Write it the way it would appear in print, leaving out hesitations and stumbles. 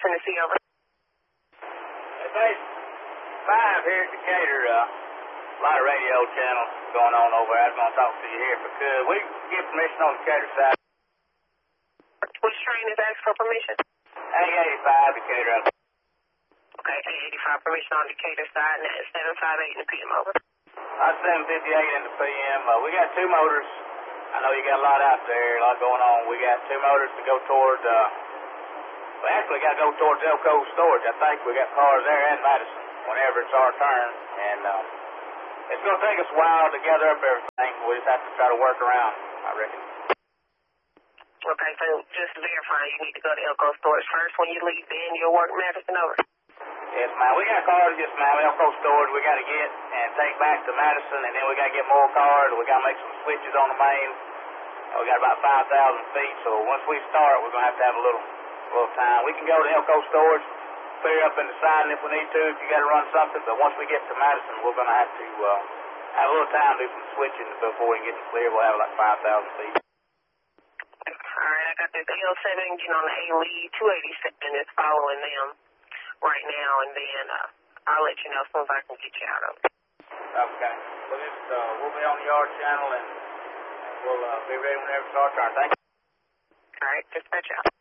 Tennessee, over. Hey, base 5 here at Decatur. A lot of radio channels going on over there. I was going to talk to you here if I could. We get permission on the Decatur side. Which train is asking for permission? A85 Decatur. Okay, A85 permission on Decatur side, and that's 758 in the PM, over. 7:58 in the PM. We got 2 motors. I know you got a lot out there, a lot going on. We got 2 motors to go toward, we actually got to go towards Elko Storage. I think we got cars there and Madison whenever it's our turn. And it's going to take us a while to gather up everything. We just have to try to work around, I reckon. Okay, so just verifying you need to go to Elko Storage first. When you leave, then you'll work Madison, over. Yes, ma'am. We got cars, yes, ma'am. Elko Storage we got to get and take back to Madison, and then we got to get more cars. We got to make some switches on the main. We got about 5,000 feet, so once we start, we're going to have a little time. We can go to Elko Storage, clear up in the siding if we need to, if you got to run something, but once we get to Madison, we're going to have a little time to do some switching before we get to clear. We'll have like 5,000 feet. All right, I got this L7 engine on the A-Lead, 287 is following them right now, and then I'll let you know as soon as I can get you out of it. Okay. We'll be on the yard channel, and we'll be ready whenever it's our turn. Thank you. All right, dispatch out.